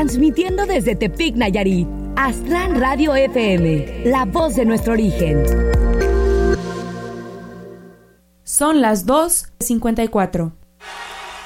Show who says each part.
Speaker 1: transmitiendo desde Tepic, Nayarit. Aztlán Radio FM, la voz de nuestro origen.
Speaker 2: Son las 2:54.